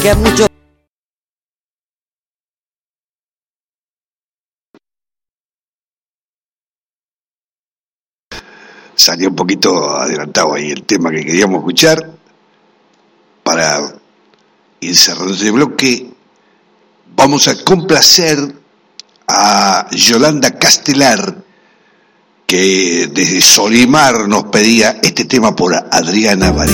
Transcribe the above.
que a muchos salió un poquito adelantado ahí el tema que queríamos escuchar para ir cerrando este bloque. Vamos a complacer a Yolanda Castelar, que desde Solimar nos pedía este tema por Adriana Varela.